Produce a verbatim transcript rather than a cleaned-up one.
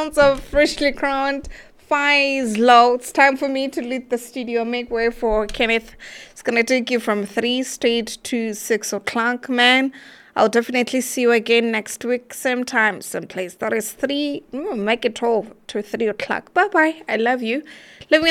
sounds of freshly crowned Faiz Low. It's time for me to leave the studio. Make way for Kenneth. It's going to take you from three straight to six o'clock, man. I'll definitely see you again next week, same time, same place. That is three, mm, make it twelve to three o'clock. Bye bye. I love you. Let me